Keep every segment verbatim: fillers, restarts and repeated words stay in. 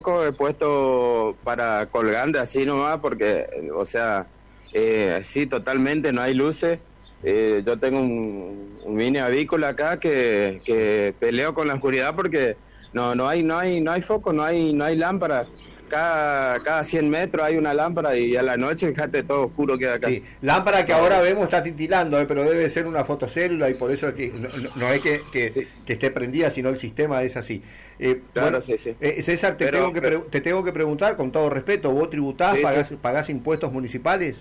foco he puesto para colgante así nomás, porque, o sea, eh, sí, totalmente, no hay luces. Eh, yo tengo un, un mini avícola acá que, que peleo con la oscuridad porque no no hay no hay no hay foco, no hay no hay lámpara. Cada, cada cien metros hay una lámpara y a la noche, fíjate, todo oscuro queda acá. Sí, lámpara que ahora vemos está titilando, eh, pero debe ser una fotocélula y por eso es que no, no, no es que, que, sí. que esté prendida, sino el sistema es así. Eh, claro, bueno, sí, sí. Eh, César, te, pero, tengo que pero, te tengo que preguntar, con todo respeto, ¿vos tributás, sí, pagás, sí. pagás impuestos municipales?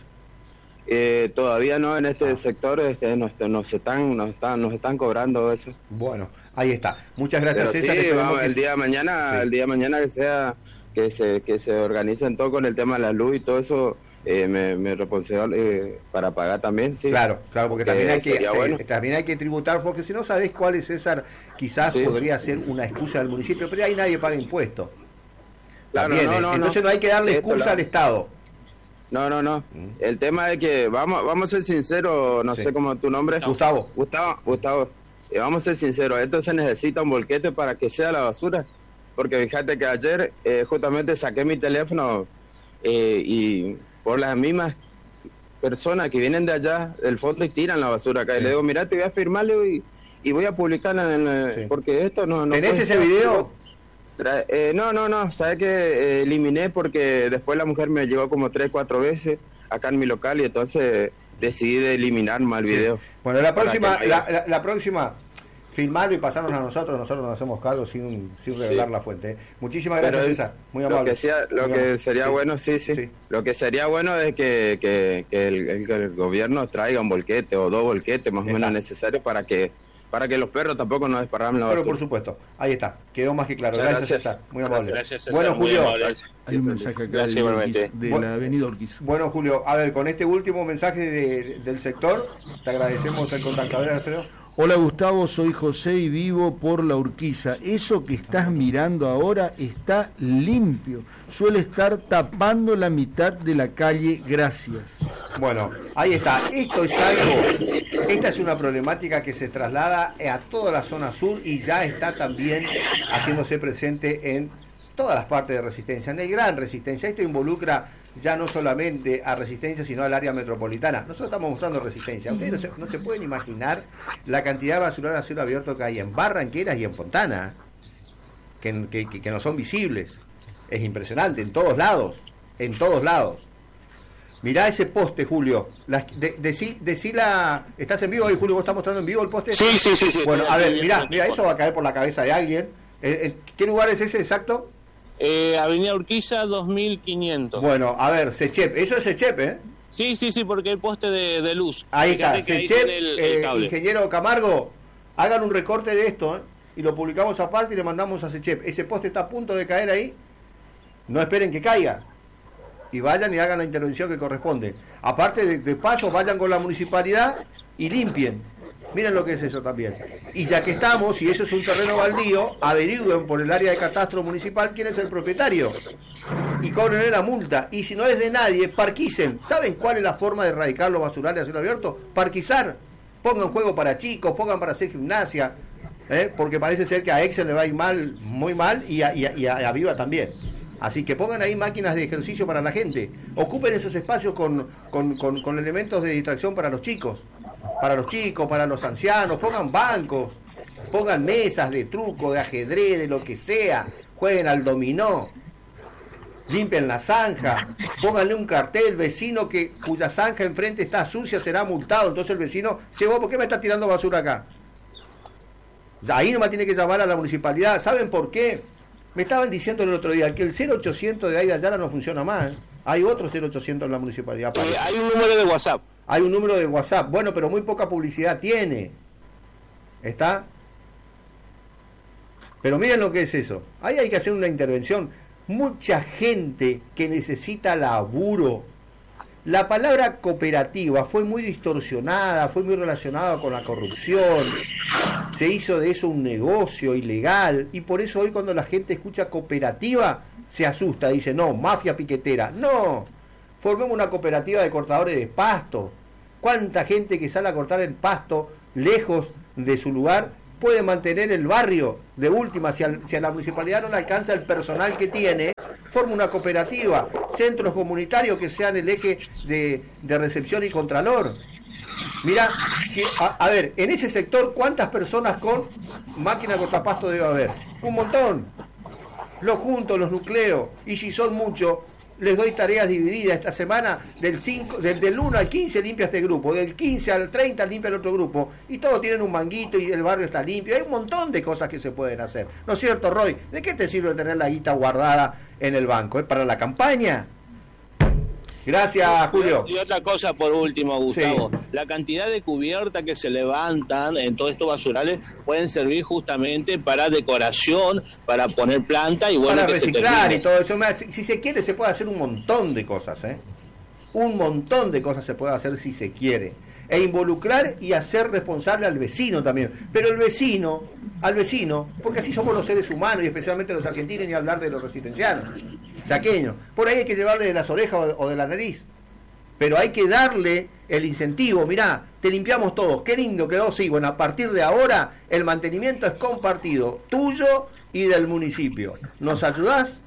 Eh, todavía no, en este ah. sector este, nos, nos, están, nos, están, nos están cobrando eso. Bueno, ahí está. Muchas gracias, pero César. Sí, vamos, que el día de mañana, sí. el día de mañana que sea... que se que se organicen todo con el tema de la luz y todo eso, eh, me, me responsable eh, para pagar también, sí. Claro, claro, porque también hay, que, bueno. eh, también hay que tributar, porque si no sabés cuál es, César, quizás sí. podría ser una excusa del municipio, pero ahí nadie paga impuestos. Claro, también, no, no, entonces no. no hay que darle excusa Esto, al Estado. No, no, no. ¿Mm? El tema es que, vamos vamos a ser sinceros, no sí. sé cómo es tu nombre. Gustavo. Gustavo, Gustavo. Eh, vamos a ser sinceros, esto se necesita un volquete para que sea la basura. Porque fíjate que ayer eh, justamente saqué mi teléfono eh, y por las mismas personas que vienen de allá del fondo y tiran la basura acá. Sí. Y le digo, mira, te voy a firmarle y, y voy a publicarla en el, sí. porque esto no... no ¿Tenés ese video? Tra eh, no, no, no, sabes que eh, eliminé porque después la mujer me llegó como tres, cuatro veces acá en mi local y entonces decidí de eliminar mal sí. video. Bueno, la próxima, la, la, la próxima... filmarlo y pasarnos a nosotros, nosotros nos hacemos cargo sin, sin revelar sí. la fuente. ¿eh? Muchísimas gracias, Pero César, muy amable. Lo que, sea, lo muy que amable. sería sí. bueno, sí, sí, sí. Lo que sería bueno es que, que, que, el, el, que el gobierno traiga un volquete o dos volquetes más o menos necesarios para que para que los perros tampoco nos desparramen la basura. Pero por supuesto, ahí está, quedó más que claro. Gracias, gracias, César, muy amable. Gracias, César, bueno, muy Julio. amable. Hay un mensaje acá gracias, de, igualmente. de bueno, la avenida Urquiza. Bueno, Julio, a ver, con este último mensaje de, del sector, te agradecemos el contactador, Alfredo. Hola Gustavo, soy José y vivo por la Urquiza. Eso que estás mirando ahora está limpio. Suele estar tapando la mitad de la calle. Gracias. Bueno, ahí está. Esto es algo, esta es una problemática que se traslada a toda la zona sur y ya está también haciéndose presente en todas las partes de Resistencia, en el Gran Resistencia. Esto involucra ya no solamente a Resistencia, sino al área metropolitana. Nosotros estamos mostrando Resistencia. Ustedes no se, no se pueden imaginar la cantidad de basural a cielo abierto que hay en Barranqueras y en Fontana, que, que, que no son visibles. Es impresionante, en todos lados, en todos lados. Mirá ese poste, Julio. La, de, decí, decí la... ¿Estás en vivo ahí, Julio? ¿Vos estás mostrando en vivo el poste? Sí, sí, sí. sí bueno, a ver, mirá, mirá, eso va a caer por la cabeza de alguien. ¿Qué lugar es ese exacto? Eh, Avenida Urquiza, dos mil quinientos. Bueno, a ver, Sechep, eso es Sechep, ¿eh? Sí, sí, sí, porque el poste de, de luz. Ahí está, Sechep, el, el eh, ingeniero Camargo, hagan un recorte de esto, ¿eh? Y lo publicamos aparte y le mandamos a Sechep. Ese poste está a punto de caer ahí, no esperen que caiga. Y vayan y hagan la intervención que corresponde. Aparte de, de paso, vayan con la municipalidad y limpien. Miren lo que es eso también. Y ya que estamos, y eso es un terreno baldío, averigüen por el área de catastro municipal quién es el propietario. Y cóbrenle la multa. Y si no es de nadie, parquicen. ¿Saben cuál es la forma de erradicar los basurales a cielo abierto? Parquizar. Pongan juego para chicos, pongan para hacer gimnasia. ¿eh? Porque parece ser que a Excel le va a ir mal, muy mal, y a, y a, y a Viva también. Así que pongan ahí máquinas de ejercicio para la gente. Ocupen esos espacios con, con, con, con elementos de distracción para los chicos. Para los chicos, para los ancianos. Pongan bancos, pongan mesas de truco, de ajedrez, de lo que sea. Jueguen al dominó. Limpien la zanja. Pónganle un cartel, vecino que cuya zanja enfrente está sucia será multado. Entonces el vecino, che, vos, ¿por qué me estás tirando basura acá? Ahí nomás tiene que llamar a la municipalidad. ¿Saben por qué? Me estaban diciendo el otro día que el cero ochocientos de ahí de Ayala no funciona más. ¿eh? Hay otro cero ochocientos en la municipalidad. Eh, hay un número de WhatsApp. Hay un número de WhatsApp. Bueno, pero muy poca publicidad tiene. ¿Está? Pero miren lo que es eso. Ahí hay que hacer una intervención. Mucha gente que necesita laburo. La palabra cooperativa fue muy distorsionada, fue muy relacionada con la corrupción. Se hizo de eso un negocio ilegal y por eso hoy cuando la gente escucha cooperativa se asusta, dice, no, mafia piquetera. No, formemos una cooperativa de cortadores de pasto. ¿Cuánta gente que sale a cortar el pasto lejos de su lugar puede mantener el barrio. De última, si, al, si a la municipalidad no le alcanza el personal que tiene, forma una cooperativa, centros comunitarios que sean el eje de, de recepción y contralor. Mira, si, a, a ver, en ese sector, ¿cuántas personas con máquina cortapasto debe haber? Un montón. Los junto, los nucleo, y si son muchos, les doy tareas divididas. Esta semana del, cinco, del, del uno al quince limpia este grupo, del quince al treinta limpia el otro grupo, y todos tienen un manguito y el barrio está limpio. Hay un montón de cosas que se pueden hacer. ¿No es cierto, Roy? ¿De qué te sirve tener la guita guardada en el banco? ¿Es para la campaña? Gracias, Julio. Y otra cosa por último, Gustavo. Sí. La cantidad de cubiertas que se levantan en todos estos basurales pueden servir justamente para decoración, para poner planta y bueno, para que reciclar se y todo eso. Si se quiere, se puede hacer un montón de cosas, ¿eh? Un montón de cosas se puede hacer si se quiere. E involucrar y hacer responsable al vecino también. Pero el vecino, al vecino, porque así somos los seres humanos y especialmente los argentinos, ni hablar de los residencianos, chaqueños. Por ahí hay que llevarle de las orejas o de la nariz. Pero hay que darle el incentivo. Mirá, te limpiamos todos. Qué lindo quedó. Sí, bueno, a partir de ahora el mantenimiento es compartido, tuyo y del municipio. ¿Nos ayudás?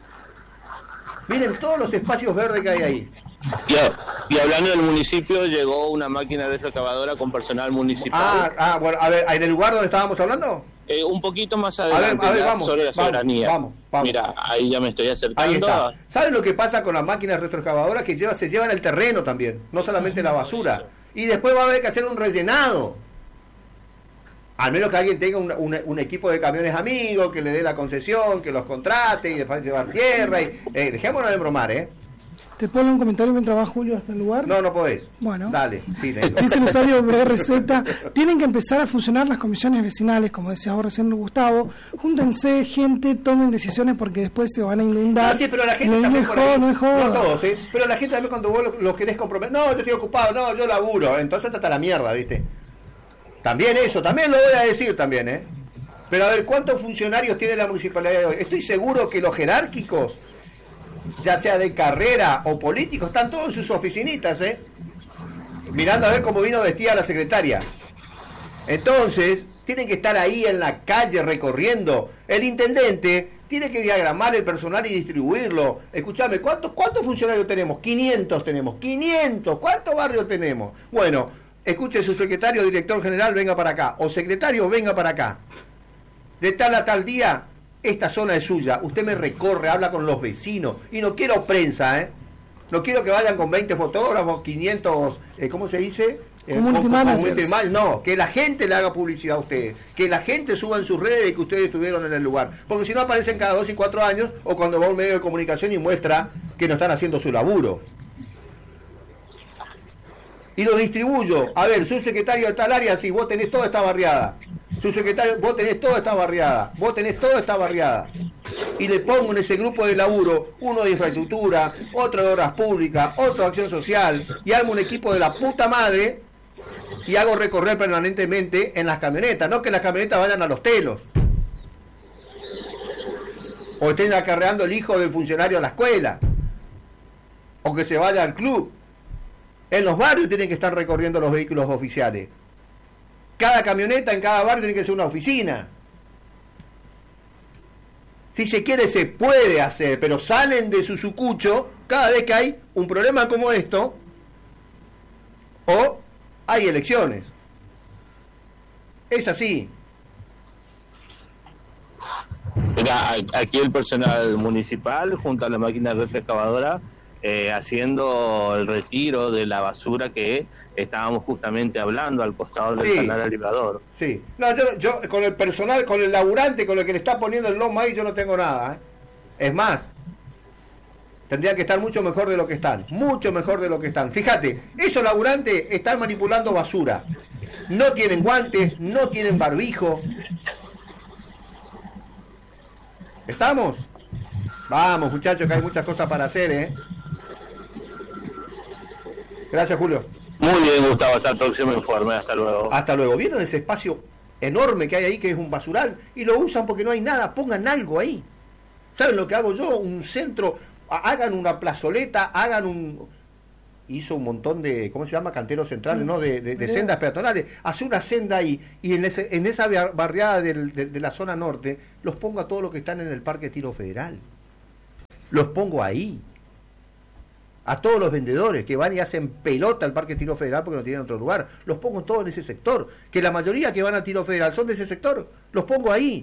Miren todos los espacios verdes que hay ahí. Y, y hablando del municipio, llegó una máquina desexcavadora con personal municipal. Ah, ah, bueno, a ver, ¿en el lugar donde estábamos hablando? Eh, un poquito más adelante, a ver, a ver, vamos, sobre la soberanía. Vamos, vamos. Mira, ahí ya me estoy acercando. Ahí está. ¿Saben lo que pasa con las máquinas retroexcavadoras? Que lleva, se llevan el terreno también, no solamente la basura. Y después va a haber que hacer un rellenado. Al menos que alguien tenga un, un, un equipo de camiones amigos, que le dé la concesión, que los contrate y después llevar tierra. Y, eh, dejémonos de bromar, ¿eh? ¿Te pongo un comentario mientras va Julio hasta el lugar? No, no podés. Bueno. Dale. Sí, dice el usuario B R Z, tienen que empezar a funcionar las comisiones vecinales, como decía ahora recién Gustavo. Júntense, gente, tomen decisiones porque después se van a inundar. Ah, sí, pero la gente no también es joda, no es joda. No todos, ¿eh? Pero la gente también cuando vos los lo querés comprometer, no, yo estoy ocupado, no, yo laburo. Entonces trata la mierda, ¿viste? También eso, también lo voy a decir también, ¿eh? Pero a ver, ¿cuántos funcionarios tiene la municipalidad de hoy? Estoy seguro que los jerárquicos, ya sea de carrera o políticos, están todos en sus oficinitas, ¿eh? Mirando a ver cómo vino vestida la secretaria. Entonces, tienen que estar ahí en la calle recorriendo. El intendente tiene que diagramar el personal y distribuirlo. Escúchame, ¿cuántos, ¿cuántos funcionarios tenemos? quinientos tenemos, quinientos. ¿Cuántos barrios tenemos? Bueno, escuche, su secretario, director general, venga para acá. O secretario, venga para acá. De tal a tal día, esta zona es suya, usted me recorre, habla con los vecinos, y no quiero prensa, ¿eh? No quiero que vayan con veinte fotógrafos, quinientos, eh, ¿cómo se dice? Eh, community managers. No, que la gente le haga publicidad a ustedes, que la gente suba en sus redes que ustedes estuvieron en el lugar, porque si no aparecen cada dos y cuatro años, o cuando va a un medio de comunicación y muestra que no están haciendo su laburo. Y lo distribuyo, a ver, soy secretario de tal área, sí, vos tenés toda esta barriada. Su secretario, vos tenés toda esta barriada, vos tenés toda esta barriada. Y le pongo en ese grupo de laburo, uno de infraestructura, otro de obras públicas, otro de acción social, y armo un equipo de la puta madre, y hago recorrer permanentemente en las camionetas, no que las camionetas vayan a los telos. O estén acarreando el hijo del funcionario a la escuela. O que se vaya al club. En los barrios tienen que estar recorriendo los vehículos oficiales. Cada camioneta en cada barrio tiene que ser una oficina. Si se quiere se puede hacer, pero salen de su sucucho cada vez que hay un problema como esto o hay elecciones. Es así. Mira, aquí el personal municipal junto a la máquina retroexcavadora eh, haciendo el retiro de la basura que estábamos justamente hablando al costado del sí, canal Alibrador. Sí, no, yo, yo con el personal, con el laburante, con el que le está poniendo el lomo ahí, yo no tengo nada, ¿eh? Es más, tendrían que estar mucho mejor de lo que están, mucho mejor de lo que están. Fíjate, esos laburantes están manipulando basura, no tienen guantes, no tienen barbijo. ¿Estamos? Vamos, muchachos, que hay muchas cosas para hacer, ¿eh? Gracias, Julio. Muy bien, Gustavo, hasta el próximo informe, hasta luego. Hasta luego. ¿Vieron ese espacio enorme que hay ahí, que es un basural? Y lo usan porque no hay nada, pongan algo ahí. ¿Saben lo que hago yo? Un centro, hagan una plazoleta, hagan un, hizo un montón de, ¿cómo se llama? Canteros centrales, sí. ¿no? De, de, de sendas peatonales. Hace una senda ahí, y en, ese, en esa barriada del, de, de la zona norte, los pongo a todos los que están en el Parque Tiro Federal. Los pongo ahí. A todos los vendedores que van y hacen pelota al Parque Tiro Federal porque no tienen otro lugar. Los pongo todos en ese sector. Que la mayoría que van al Tiro Federal son de ese sector. Los pongo ahí.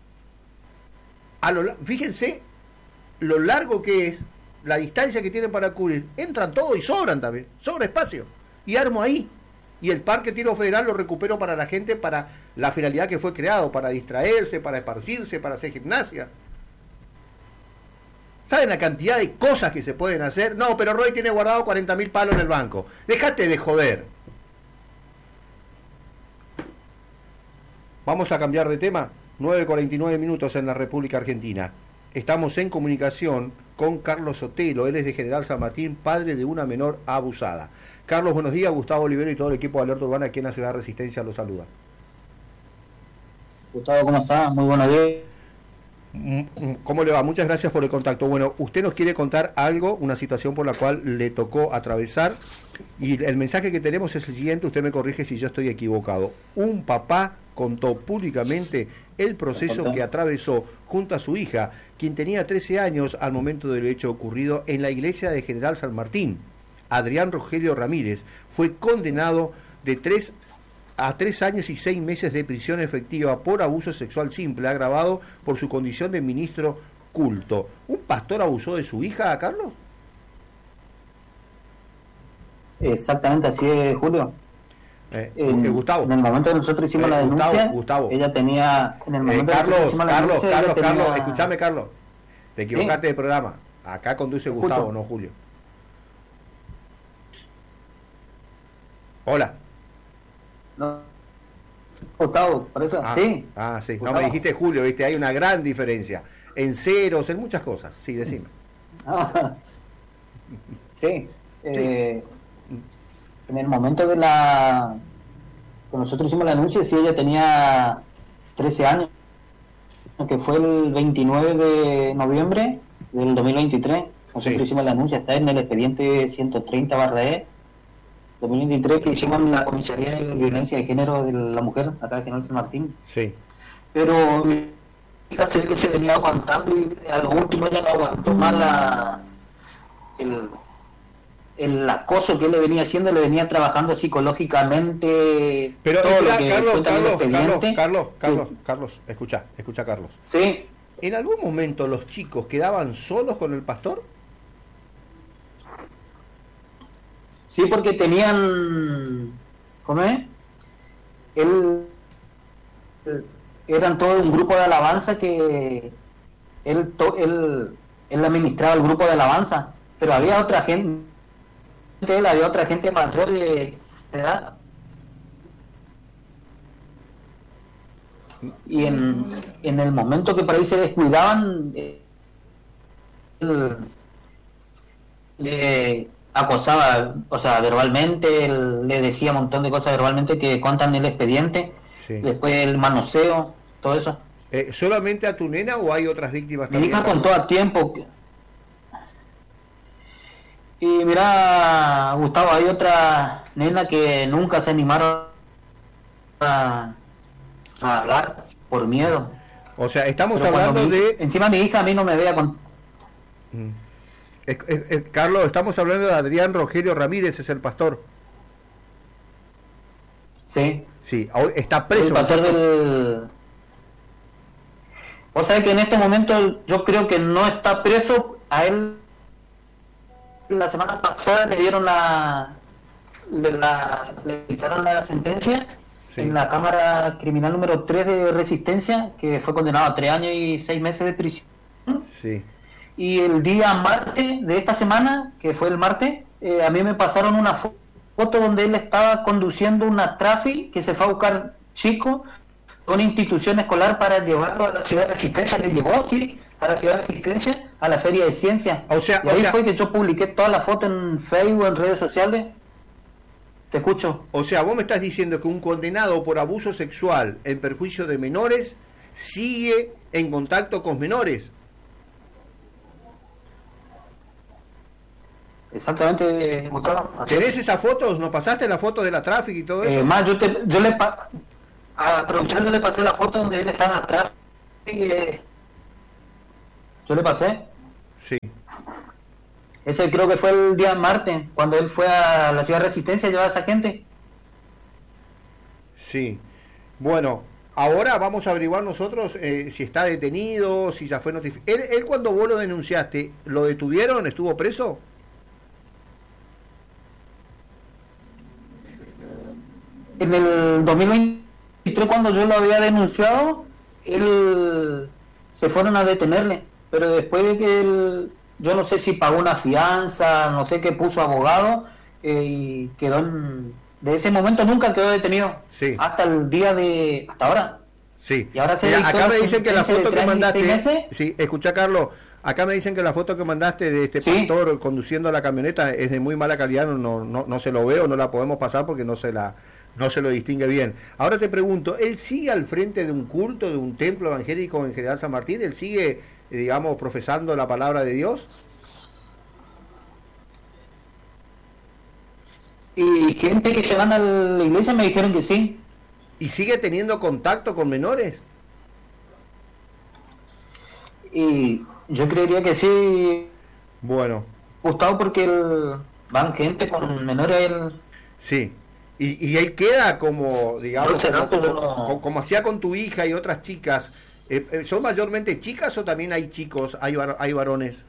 A lo, fíjense lo largo que es, la distancia que tienen para cubrir. Entran todos y sobran también. Sobra espacio. Y armo ahí. Y el Parque Tiro Federal lo recupero para la gente, para la finalidad que fue creado, para distraerse, para esparcirse, para hacer gimnasia. ¿Saben la cantidad de cosas que se pueden hacer? No, pero Roy tiene guardado cuarenta mil palos en el banco. Déjate de joder. Vamos a cambiar de tema. nueve cuarenta y nueve minutos en la República Argentina. Estamos en comunicación con Carlos Sotelo. Él es de General San Martín, padre de una menor abusada. Carlos, buenos días. Gustavo Olivero y todo el equipo de Alerta Urbana aquí en la Ciudad de Resistencia los saluda. Gustavo, ¿cómo está? Muy buenos días. ¿Cómo le va? Muchas gracias por el contacto. Bueno, usted nos quiere contar algo, una situación por la cual le tocó atravesar, y el mensaje que tenemos es el siguiente, usted me corrige si yo estoy equivocado. Un papá contó públicamente el proceso que atravesó junto a su hija, quien tenía trece años al momento del hecho ocurrido en la iglesia de General San Martín. Adrián Rogelio Ramírez fue condenado de tres a tres años y seis meses de prisión efectiva por abuso sexual simple, agravado por su condición de ministro culto. ¿Un pastor abusó de su hija, Carlos? Exactamente, así es, Julio. Eh, en, eh, Gustavo. En el momento que nosotros hicimos eh, la denuncia, Gustavo, Gustavo. ella tenía... En el momento eh, Carlos, que hicimos la Carlos, denuncia, Carlos, tenía... Carlos, escúchame, Carlos. Te equivocaste ¿Sí? de programa. Acá conduce Gustavo, Escucho. no Julio. Hola. No, Gustavo, por eso, ah, sí. Ah, sí, Gustavo. No me dijiste Julio, viste, hay una gran diferencia. En ceros, en muchas cosas, sí, decime. Ah, sí, eh, sí. En el momento de la... que nosotros hicimos la denuncia, sí, ella tenía trece años, que fue el veintinueve de noviembre del dos mil veintitrés. Nosotros sí. hicimos la denuncia, está en el expediente ciento treinta barra E dos mil veintitrés, que hicimos en la Comisaría de Violencia de Género de la Mujer, acá de General San Martín. Sí. Pero mi hija se ve que se venía aguantando y a lo último ella no aguantó más la, el, el acoso que él le venía haciendo, le venía trabajando psicológicamente. Pero todo espera, lo que Carlos, Carlos, Carlos, Carlos, Carlos, sí. Carlos, escucha, escucha, Carlos. Sí. ¿En algún momento los chicos quedaban solos con el pastor? Sí, porque tenían, ¿cómo es? Él, él eran todo un grupo de alabanza que él, to, él, él administraba el grupo de alabanza, pero había otra gente, él había otra gente mayor de edad. Y en, en el momento que por ahí se descuidaban, él, le acosaba, o sea, verbalmente, él le decía un montón de cosas verbalmente que cuentan el expediente, sí. Después el manoseo, todo eso. Eh, ¿Solamente a tu nena o hay otras víctimas Mi también? hija contó a tiempo. Y mira, Gustavo, hay otra nena que nunca se animaron a, a hablar por miedo. O sea, estamos Pero hablando mi, de... Encima mi hija a mí no me vea con... Mm. Es, es, es, Carlos, estamos hablando de Adrián Rogelio Ramírez, es el pastor. Sí. Sí, está preso. El pastor del... O sea que en este momento yo creo que no está preso. A él la semana pasada le dieron la... Le, la, le dictaron la sentencia, sí, en la Cámara Criminal número tres de Resistencia, que fue condenado a tres años y seis meses de prisión. Sí. Y el día martes de esta semana, que fue el martes, eh, a mí me pasaron una foto donde él estaba conduciendo una trafi que se fue a buscar chicos a una institución escolar para llevarlo a la Ciudad de Resistencia. Le llevó, sí, a la Ciudad de Resistencia, a la Feria de Ciencias. O sea, y ahí o sea, fue que yo publiqué toda la foto en Facebook, en redes sociales. Te escucho. O sea, vos me estás diciendo que un condenado por abuso sexual en perjuicio de menores sigue en contacto con menores. Exactamente, Gustavo. ¿Tenés esas fotos? ¿Nos pasaste las fotos de la tráfico y todo eso? Eh, más, yo, te, yo le pa a producción le pasé la foto donde él está atrás. Eh, yo le pasé. Sí. Ese creo que fue el día martes, cuando él fue a la ciudad de Resistencia a llevar a esa gente. Sí. Bueno, ahora vamos a averiguar nosotros eh, si está detenido, si ya fue notificado. ¿Él, él cuando vos lo denunciaste, lo detuvieron? ¿Estuvo preso? En el dos mil veintitrés, cuando yo lo había denunciado, él se fueron a detenerle, pero después de que él, yo no sé si pagó una fianza, no sé qué puso abogado, eh, y quedó en, de ese momento nunca quedó detenido, sí, hasta el día de, hasta ahora. Sí. Y ahora se Mira, acá me dicen que la foto que mandaste, meses. Sí, escucha Carlos, acá me dicen que la foto que mandaste de este ¿Sí? pastor conduciendo la camioneta es de muy mala calidad, no, no, no se lo veo, no la podemos pasar porque no se la no se lo distingue bien. Ahora te pregunto, ¿él sigue al frente de un culto, de un templo evangélico en General San Martín? ¿Él sigue, digamos, profesando la palabra de Dios? Y gente que se van a la iglesia me dijeron que sí. ¿Y sigue teniendo contacto con menores? Y yo creería que sí. Bueno. Gustavo, porque el, van gente con menores. El... Sí. Y, y él queda como, digamos, no, como, no, no. como, como hacía con tu hija y otras chicas. Eh, ¿Son mayormente chicas o también hay chicos, hay, var hay varones?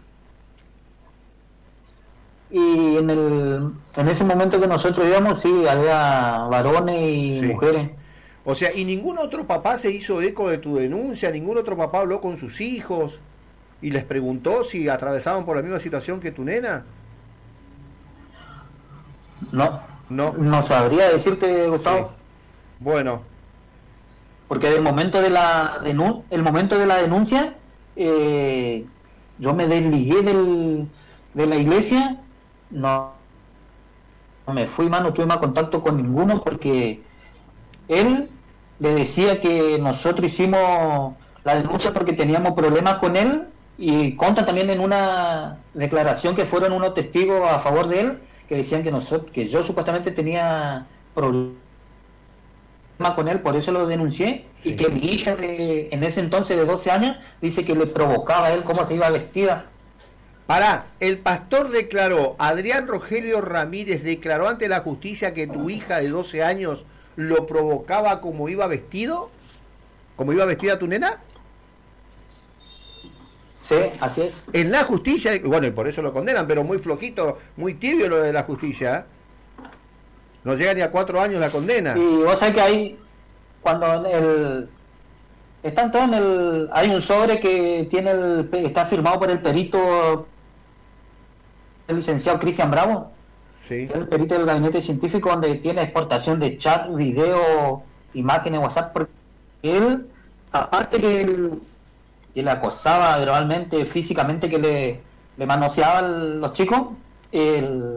Y en el en ese momento que nosotros íbamos, sí, había varones y sí. mujeres. O sea, ¿y ningún otro papá se hizo eco de tu denuncia? ¿Ningún otro papá habló con sus hijos y les preguntó si atravesaban por la misma situación que tu nena? No. No, no sabría decirte, Gustavo. Sí. Bueno, porque del momento de la denun el momento de la denuncia, eh, yo me desligué del, de la iglesia, no, no me fui más, no tuve más contacto con ninguno, porque él le decía que nosotros hicimos la denuncia porque teníamos problemas con él, y conta también en una declaración que fueron unos testigos a favor de él, que decían que nosotros, que yo supuestamente tenía problemas con él, por eso lo denuncié, sí. Y que mi hija de, en ese entonces de doce años dice que le provocaba a él cómo se iba vestida. Pará, el pastor declaró, Adrián Rogelio Ramírez declaró ante la justicia que tu hija de doce años lo provocaba como iba vestido, como iba vestida tu nena. Sí, así es. En la justicia, bueno, y por eso lo condenan, pero muy flojito, muy tibio lo de la justicia, ¿eh? No llega ni a cuatro años la condena. Y vos sabés que hay, cuando el, están todos en el, hay un sobre que tiene el, está firmado por el perito, el licenciado Cristian Bravo, sí. El perito del gabinete científico, donde tiene exportación de chat, video, imágenes, WhatsApp, porque él, aparte que él, que le acosaba verbalmente, físicamente, que le, le manoseaba a los chicos, el,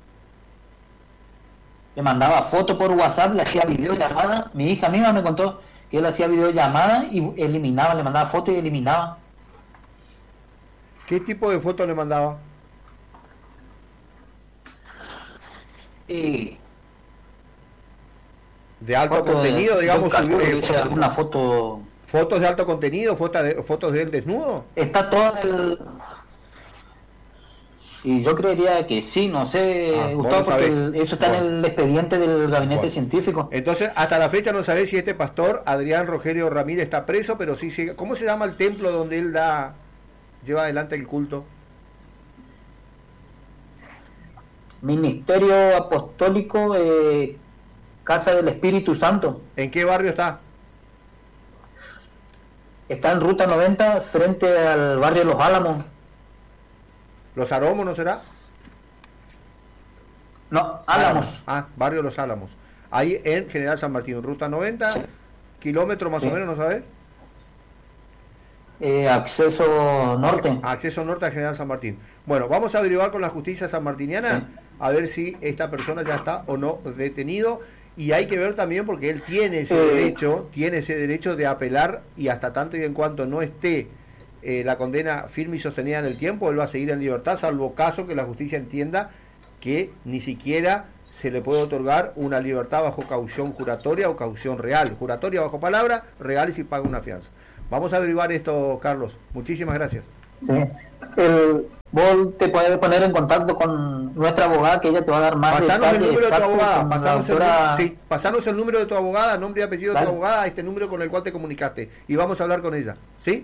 le mandaba fotos por WhatsApp, le hacía videollamada. Mi hija misma me contó que él hacía videollamada y eliminaba, le mandaba fotos y eliminaba. ¿Qué tipo de fotos le mandaba? Y de alto contenido, de, digamos, subir alguna foto. ¿Fotos de alto contenido? ¿Fotos de, fotos de él desnudo? Está todo en el... Y yo creería que sí, no sé, ah, Gustavo, porque el, eso está bueno. en el expediente del gabinete bueno. científico. Entonces, hasta la fecha no sabés si este pastor, Adrián Rogelio Ramírez, está preso, pero sí sigue. ¿Cómo se llama el templo donde él da, lleva adelante el culto? Ministerio Apostólico, eh, Casa del Espíritu Santo. ¿En qué barrio está? Está en Ruta noventa, frente al barrio Los Álamos. ¿Los Aromos no será? No, Álamos. Ah, barrio Los Álamos. Ahí en General San Martín, Ruta noventa, sí. Kilómetro más sí. o menos, ¿no sabes? Eh, acceso norte. Acceso norte a General San Martín. Bueno, vamos a averiguar con la justicia sanmartiniana, sí. a ver si esta persona ya está o no detenido. Y hay que ver también, porque él tiene ese eh, derecho, tiene ese derecho de apelar, y hasta tanto y en cuanto no esté eh, la condena firme y sostenida en el tiempo, él va a seguir en libertad, salvo caso que la justicia entienda que ni siquiera se le puede otorgar una libertad bajo caución juratoria o caución real. Juratoria bajo palabra, real y si paga una fianza. Vamos a averiguar esto, Carlos. Muchísimas gracias. Sí. El, vos te puedes poner en contacto con nuestra abogada, que ella te va a dar más pasanos el número de tu abogada. Pasanos, doctora... el, sí, pasanos el número de tu abogada, nombre y apellido Dale. de tu abogada, este número con el cual te comunicaste. Y vamos a hablar con ella. ¿Sí?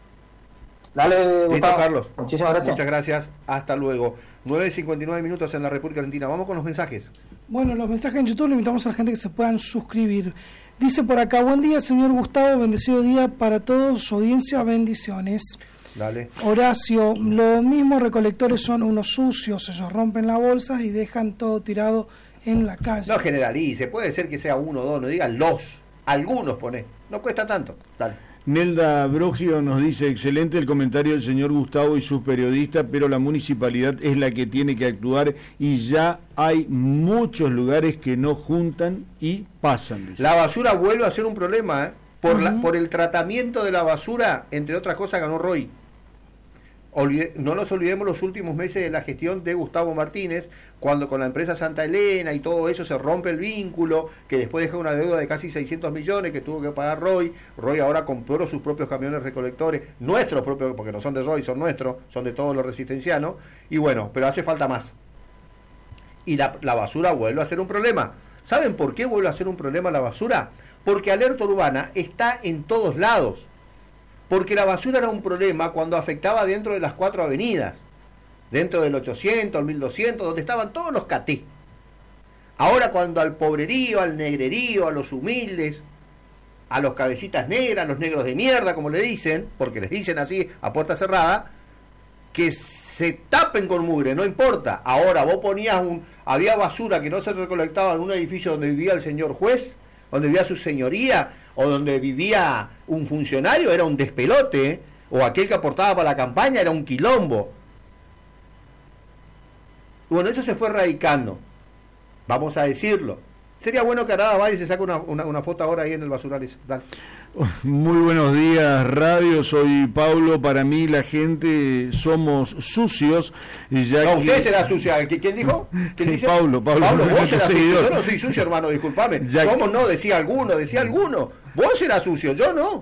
Dale, Gustavo. Listo, Carlos. Muchísimas gracias. Muchas gracias. Hasta luego. nueve cincuenta y nueve minutos en la República Argentina. Vamos con los mensajes. Bueno, los mensajes en YouTube le invitamos a la gente que se puedan suscribir. Dice por acá, buen día, señor Gustavo, bendecido día para todos, su audiencia, bendiciones. Dale. Horacio, los mismos recolectores son unos sucios, ellos rompen las bolsas y dejan todo tirado en la calle. No generalice, puede ser que sea uno o dos, no digan los, algunos pone, no cuesta tanto. Dale. Nelda Brogio nos dice, excelente el comentario del señor Gustavo y sus periodistas, pero la municipalidad es la que tiene que actuar y ya hay muchos lugares que no juntan y pasan. Dice. La basura vuelve a ser un problema, ¿eh? Por, uh-huh. la, por el tratamiento de la basura, entre otras cosas, ganó Roy. Olvide, no nos olvidemos los últimos meses de la gestión de Gustavo Martínez, cuando con la empresa Santa Elena y todo eso se rompe el vínculo, que después deja una deuda de casi seiscientos millones que tuvo que pagar Roy. Roy ahora compró sus propios camiones recolectores, nuestros propios, porque no son de Roy, son nuestros, son de todos los resistencianos, y bueno, pero hace falta más. Y la, la basura vuelve a ser un problema. ¿Saben por qué vuelve a ser un problema la basura? Porque Alerta Urbana está en todos lados. Porque la basura era un problema cuando afectaba dentro de las cuatro avenidas, dentro del ochocientos, el mil doscientos, donde estaban todos los caté. Ahora cuando al pobrerío, al negrerío, a los humildes, a los cabecitas negras, a los negros de mierda, como le dicen, porque les dicen así a puerta cerrada, que se tapen con mugre, no importa. Ahora vos ponías un... había basura que no se recolectaba en un edificio donde vivía el señor juez, donde vivía su señoría, o donde vivía un funcionario, era un despelote, ¿eh? O aquel que aportaba para la campaña era un quilombo. Bueno, eso se fue radicando, vamos a decirlo. Sería bueno que Arada vaya y se saque una, una, una foto ahora ahí en el basural ese. Dale. Muy buenos días, radio, soy Pablo. Para mí la gente somos sucios. Ya no, que... usted será sucia. ¿Quién dijo? ¿Quién dice? Pablo, Pablo, Pablo, vos serás sucio. Yo no soy sucio, hermano, disculpame. Ya Somos que... no, decía alguno, decía alguno. Vos serás sucio, yo no.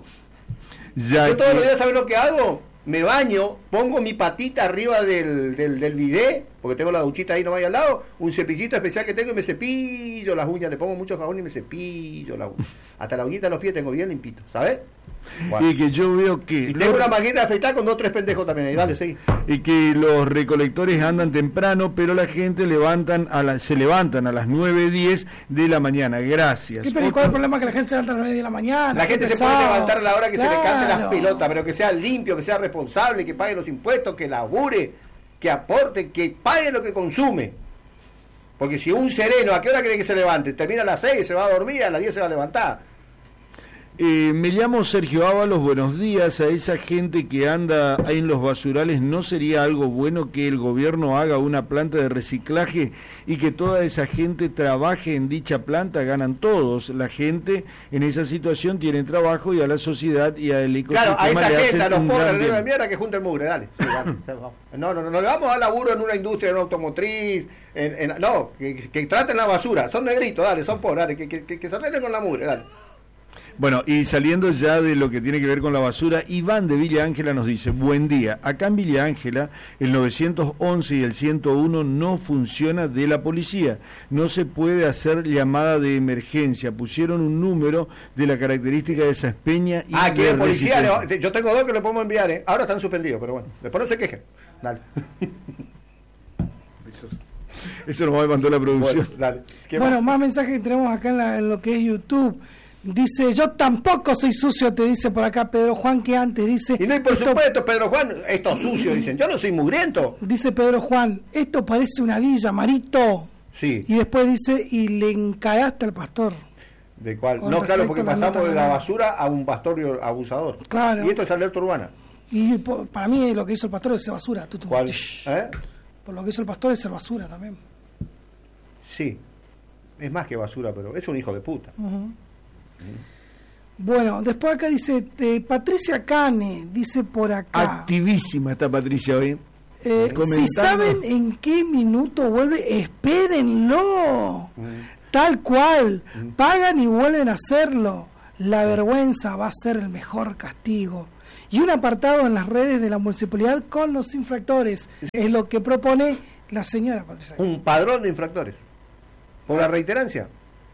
Ya yo todos que... los días, ¿sabes lo que hago? Me baño, pongo mi patita arriba del, del, del bidet, porque tengo la duchita ahí nomás ahí al lado, un cepillito especial que tengo y me cepillo las uñas, le pongo mucho jabón y me cepillo las uñas. Hasta la uñita de los pies tengo bien limpito, ¿sabes? Bueno. Y que yo veo que... Y tengo los... una máquina de afeitar con dos o tres pendejos también, ahí dale, sí. Y que los recolectores andan temprano, pero la gente levantan a la, se levantan a las nueve diez de la mañana. Gracias. ¿Qué, pero, ¿Cuál es el problema que la gente se levanta a las nueve de la mañana? La gente se puede levantar a la hora que claro. se le cante las pelotas, pero que sea limpio, que sea responsable, que pague los impuestos, que labure, que aporte, que pague lo que consume. Porque si un sereno, ¿a qué hora cree que se levante? Termina a las seis, se va a dormir, a las diez se va a levantar. Eh, me llamo Sergio Ábalos, buenos días. A esa gente que anda ahí en los basurales, ¿no sería algo bueno que el gobierno haga una planta de reciclaje y que toda esa gente trabaje en dicha planta? Ganan todos. La gente en esa situación tiene trabajo y a la sociedad y al ecosistema. Claro, a esa le gente, a los pobres de de mierda que junten mugre, dale. Sí, dale. No, no, no, no le vamos a dar laburo en una industria, en una automotriz, en, en, no, que, que traten la basura. Son negritos, dale, son pobres, dale, que, que, que, que se arreglen con la mugre, dale. Bueno, y saliendo ya de lo que tiene que ver con la basura, Iván de Villa Ángela nos dice, buen día, acá en Villa Ángela el novecientos once y el ciento uno no funciona de la policía, no se puede hacer llamada de emergencia, pusieron un número de la característica de esa espeña y ah, de que policía, le, yo tengo dos que le podemos enviar, ¿eh? Ahora están suspendidos, pero bueno, después no se quejen, dale. Eso, eso nos va a mandar la producción. Bueno, dale. Bueno, más? más mensajes que tenemos acá en, la, en lo que es YouTube. Dice, yo tampoco soy sucio, te dice por acá Pedro Juan, que antes dice... Y no, y por esto, supuesto, Pedro Juan, esto es sucio, dicen, yo no soy mugriento. Dice Pedro Juan, esto parece una villa, Marito. Sí. Y después dice, y le encaraste al pastor. ¿De cuál? No, claro, porque pasamos de la basura a un pastor abusador. Claro. Y esto es Alerta Urbana. Y por, para mí lo que hizo el pastor es ser basura. Tú, tú, ¿Cuál? ¿Eh? Por lo que hizo el pastor es ser basura también. Sí, es más que basura, pero es un hijo de puta. Uh-huh. Bueno, después acá dice eh, Patricia Cane, dice por acá. Activísima está Patricia hoy. Eh, si saben en qué minuto vuelve, espérenlo. Mm. Tal cual. Mm. Pagan y vuelven a hacerlo. La vergüenza va a ser el mejor castigo. Y un apartado en las redes de la municipalidad con los infractores. Es lo que propone la señora Patricia. Un padrón de infractores. Por la reiterancia.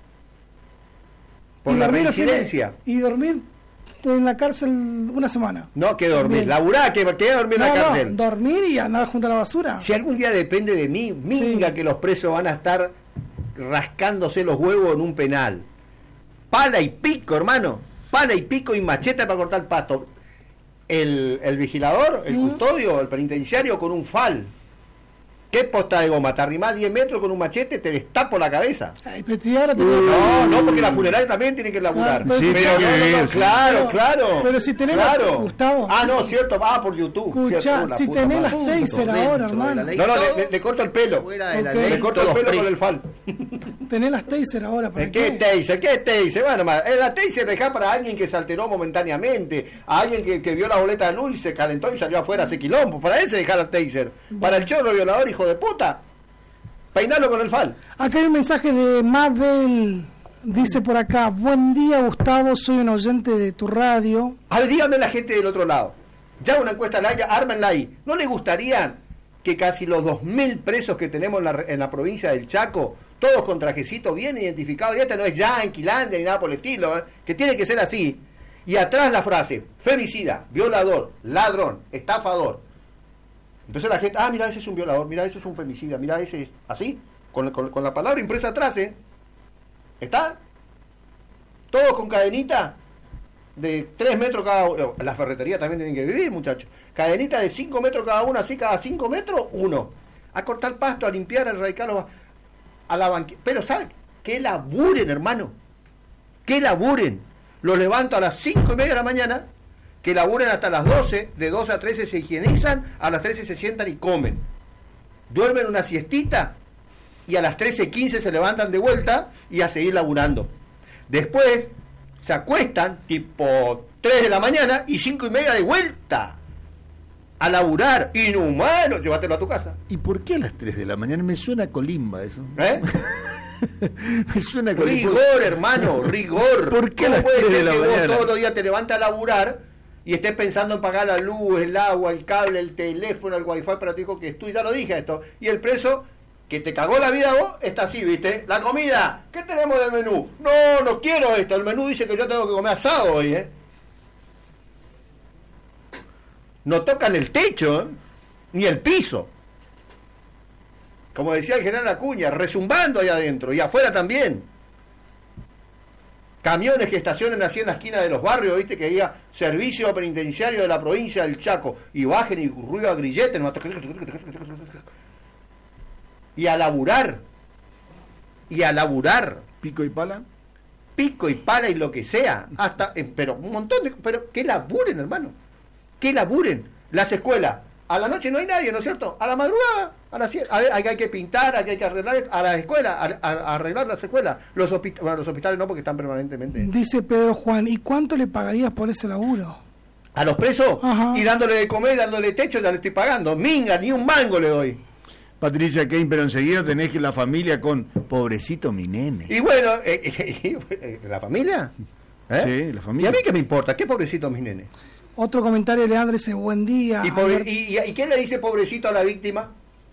Por la reincidencia. Y dormir en la cárcel una semana. No, que dormir. Laburar, que, que dormir no, en la cárcel. No, dormir y andar junto a la basura. Si algún día depende de mí, minga sí. que los presos van a estar rascándose los huevos en un penal. Pala y pico, hermano. Pala y pico y macheta para cortar el pasto. El, el vigilador, el ¿Mm? custodio, el penitenciario con un fal. ¿Qué posta de goma? Te arrimás diez metros con un machete, te destapo la cabeza. Ay, pero si ahora uh, no, no, porque la funeraria también tiene que laburar. Ah, pero, sí, pero no, no, no, claro, pero, claro. Pero si tenés claro. la, Gustavo. Ah, no, cierto, va por YouTube. Escuchá, cierto, si tenés las taser ahora, hermano. No, no, le, le corto el pelo. Okay. Le corto el pelo con el fal. Tenés las taser ahora, ¿para qué? ¿Qué taser? ¿Qué taser? Bueno, la taser dejá para alguien que se alteró momentáneamente, a alguien que, que vio la boleta de luz y se calentó y salió afuera hace quilombo. Para ese dejá la taser. Para el chorro violador, hijo de puta, peinarlo con el fal. Acá hay un mensaje de Mabel. Dice por acá: buen día, Gustavo, soy un oyente de tu radio. A ver, dígame la gente del otro lado. Ya una encuesta al aire, ármenla ahí. ¿No le gustaría que casi los dos mil presos que tenemos en la, en la provincia del Chaco, todos con trajecitos bien identificados, y este no es Yanquilandia ni nada por el estilo, ¿eh? Que tiene que ser así, y atrás la frase: femicida, violador, ladrón, estafador? Entonces la gente, ah, mira, ese es un violador, mira, ese es un femicida, mira, ese es así, con, con, con la palabra impresa atrás, ¿eh? ¿Está? Todos con cadenita de tres metros cada uno. La ferretería también tienen que vivir, muchachos. Cadenita de cinco metros cada uno, así cada cinco metros, uno. A cortar pasto, a limpiar, a erradicar, a la banqueta. Pero, ¿saben? Que laburen, hermano. Que laburen. Los levanto a las cinco y media de la mañana, que laburen hasta las doce, de doce a trece se higienizan, a las trece se sientan y comen. Duermen una siestita y a las trece quince se levantan de vuelta y a seguir laburando. Después se acuestan tipo tres de la mañana y cinco y media de vuelta a laburar. Inhumano, llévatelo a tu casa. ¿Y por qué a las tres de la mañana? Me suena a colimba eso. ¿Eh? Me suena a colimba. Rigor, hermano, rigor. ¿Por qué a las tres de la mañana? Vos todos los días te levantas a laburar y estés pensando en pagar la luz, el agua, el cable, el teléfono, el wifi para tu hijo que estudia? Ya lo dije esto. Y el preso que te cagó la vida vos, está así, ¿viste? La comida, ¿qué tenemos de menú? No, no quiero esto, el menú dice que yo tengo que comer asado hoy, ¿eh? No tocan el techo, ¿eh? Ni el piso. Como decía el general Acuña, rezumbando allá adentro, y afuera también. Camiones que estacionen así en la esquina de los barrios, ¿viste? Que diga servicio penitenciario de la provincia del Chaco, y bajen y ruido a grilletes, ¿no? Y a laburar, y a laburar. ¿Pico y pala? Pico y pala y lo que sea, hasta, eh, pero un montón de, pero que laburen, hermano, que laburen. Las escuelas, a la noche no hay nadie, ¿no es cierto? A la madrugada, a las siete, a ver, hay, hay que pintar, hay que arreglar, a la escuela, a, a, a arreglar las escuelas, los, hospit bueno, los hospitales no, porque están permanentemente. Dice Pedro Juan, ¿y cuánto le pagarías por ese laburo? ¿A los presos? Ajá. Y dándole de comer, dándole techo, ya le estoy pagando, minga, ni un mango le doy. Patricia Kane, pero enseguida tenés que la familia con pobrecito mi nene. Y bueno, eh, eh, eh, ¿la familia? ¿Eh? Sí, la familia. ¿Y a mí qué me importa? ¿Qué pobrecito mi nene? Otro comentario, Leandro dice, buen día. ¿Y, pobre, y, y, ¿Y qué le dice pobrecito a la víctima?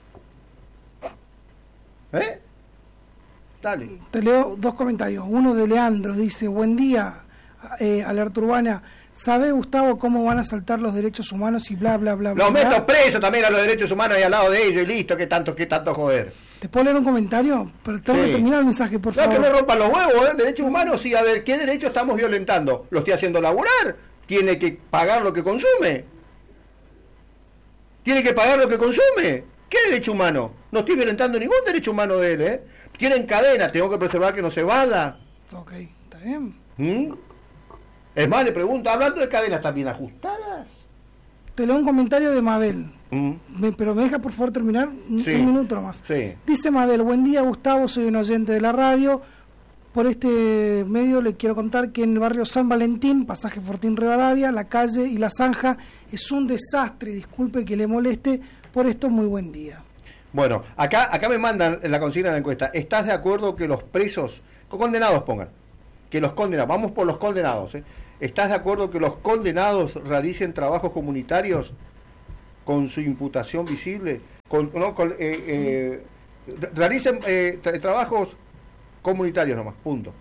¿Eh? Dale. Te leo dos comentarios. Uno de Leandro, dice, buen día, eh, Alerta Urbana. ¿Sabe, Gustavo, cómo van a saltar los derechos humanos y bla, bla, bla, bla? Los meto presos también a los derechos humanos y al lado de ellos y listo, ¿qué tanto, qué tanto joder? ¿Te puedo leer un comentario? Pero tengo sí. que terminar el mensaje, por no, favor. No, que me rompan los huevos, ¿eh? Derechos humanos, sí, a ver, ¿qué derecho estamos violentando? ¿Lo estoy haciendo laburar? ¿Tiene que pagar lo que consume? ¿Tiene que pagar lo que consume? ¿Qué derecho humano? No estoy violentando ningún derecho humano de él, ¿eh? Tienen cadena, tengo que preservar que no se vada. Ok, está bien. ¿Mm? Es más, le pregunto, hablando de cadenas, ¿están bien ajustadas? Te leo un comentario de Mabel. ¿Mm? Me, pero me deja por favor terminar un, sí. un minuto nomás. Sí. Dice Mabel, buen día Gustavo, soy un oyente de la radio. Por este medio le quiero contar que en el barrio San Valentín, pasaje Fortín Rivadavia, la calle y la zanja es un desastre. Disculpe que le moleste, por esto muy buen día. Bueno, acá acá me mandan la consigna de la encuesta. ¿Estás de acuerdo que los presos, condenados pongan, que los condenados, vamos por los condenados, ¿eh? ¿Estás de acuerdo que los condenados realicen trabajos comunitarios con su imputación visible? Con, no, con, eh, eh, realicen eh, tra- trabajos comunitarios nomás, punto.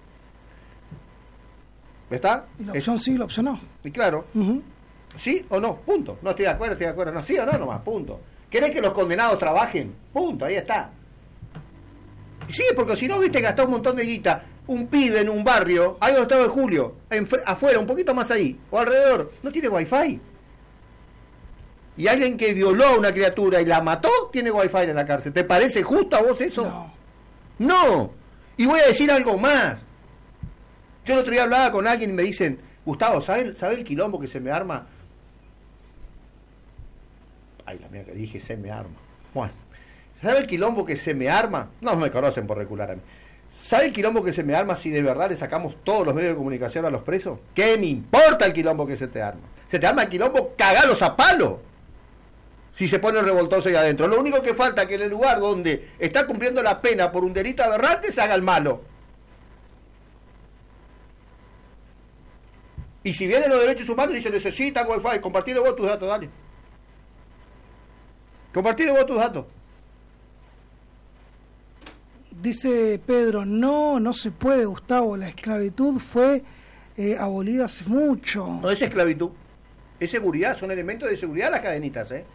¿Está? Y la opción es, sí, la opción no. Y claro, uh-huh. ¿Sí o no? Punto. No estoy de acuerdo, estoy de acuerdo. No, sí o no nomás, punto. ¿Querés que los condenados trabajen? Punto, ahí está. Sí, porque si no, viste, gastó un montón de guita. Un pibe en un barrio, ahí donde estaba el Julio, en, afuera, un poquito más ahí, o alrededor, no tiene wifi. Y alguien que violó a una criatura y la mató, tiene wifi en la cárcel. ¿Te parece justo a vos eso? No. No. Y voy a decir algo más. Yo el otro día hablaba con alguien y me dicen, Gustavo, ¿sabe, ¿sabe el quilombo que se me arma? Ay, la mía que dije, se me arma. Bueno, ¿sabe el quilombo que se me arma? No me conocen por recular a mí. ¿Sabe el quilombo que se me arma si de verdad le sacamos todos los medios de comunicación a los presos? ¿Qué me importa el quilombo que se te arma? Se te arma el quilombo, cagalos a palo. Si se pone revoltoso ahí adentro. Lo único que falta es que en el lugar donde está cumpliendo la pena por un delito aberrante se haga el malo. Y si vienen los derechos humanos y dicen, necesitan wifi, compartile vos tus datos, dale. Compartile vos tus datos. Dice Pedro, no, no se puede, Gustavo, la esclavitud fue eh, abolida hace mucho. No es esclavitud, es seguridad, son elementos de seguridad las cadenitas, ¿eh?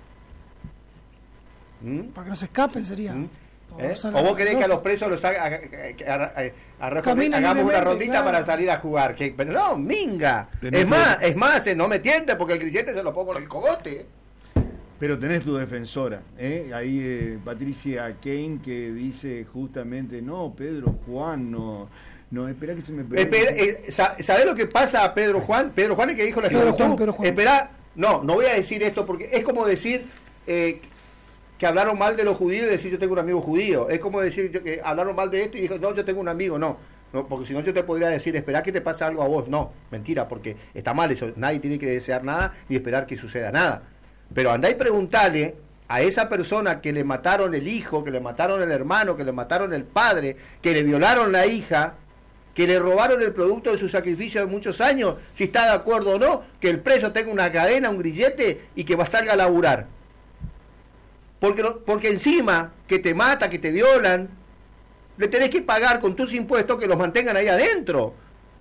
¿Mm? Para que no se escapen sería. ¿Mm? ¿Eh? ¿O vos querés que a los presos los haga, a, a, a, a, a, hagamos una rondita claro. para salir a jugar? Que, pero no, minga. Tenés es más, tu... es más, eh, no me tiente porque el grillete se lo pongo en el cogote. Pero tenés tu defensora, ¿eh? Ahí eh, Patricia Kane que dice justamente, no, Pedro Juan, no, no, espera que se me espera, eh, ¿Sabés lo que pasa a Pedro Juan? Pedro Juan es que dijo la esclavitud. Espera, no, no voy a decir esto porque es como decir eh, que hablaron mal de los judíos y decir yo tengo un amigo judío. Es como decir que hablaron mal de esto y dijo, no, yo tengo un amigo, no. No, porque si no yo te podría decir, espera que te pase algo a vos. No, mentira, porque está mal eso. Nadie tiene que desear nada ni esperar que suceda nada. Pero andá y preguntale a esa persona que le mataron el hijo, que le mataron el hermano, que le mataron el padre, que le violaron la hija, que le robaron el producto de su sacrificio de muchos años, si está de acuerdo o no, que el preso tenga una cadena, un grillete y que va a salga a laburar. Porque, porque encima que te mata, que te violan, le tenés que pagar con tus impuestos que los mantengan ahí adentro.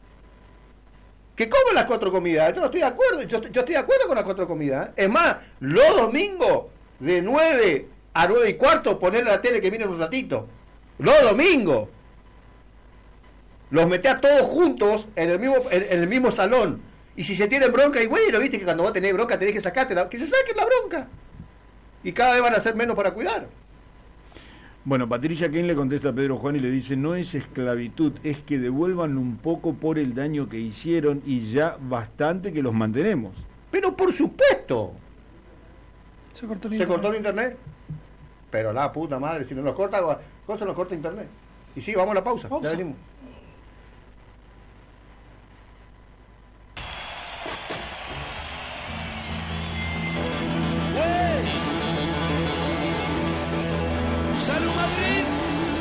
Que coman las cuatro comidas, yo no estoy de acuerdo, yo, yo estoy de acuerdo con las cuatro comidas. ¿eh? Es más, los domingos, de nueve a nueve y cuarto, ponerle la tele que viene un ratito. Los domingos. Los meté a todos juntos en el mismo en, en el mismo salón. Y si se tienen bronca, y bueno, viste que cuando vos tenés bronca tenés que sacártela, que se saquen la bronca. Y cada vez van a ser menos para cuidar. Bueno, Patricia Kane le contesta a Pedro Juan y le dice, no es esclavitud, es que devuelvan un poco por el daño que hicieron y ya bastante que los mantenemos. Pero por supuesto. Se cortó el ¿Se internet. cortó el internet? Pero la puta madre, si no nos corta, ¿cómo se nos corta internet? Y sí, vamos a la pausa, pausa. Ya venimos.